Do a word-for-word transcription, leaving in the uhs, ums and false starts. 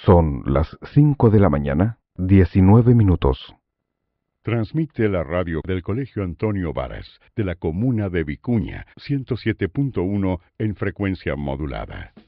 Son las cinco de la mañana, diecinueve minutos. Transmite la radio del Colegio Antonio Varas, de la comuna de Vicuña, ciento siete punto uno en frecuencia modulada.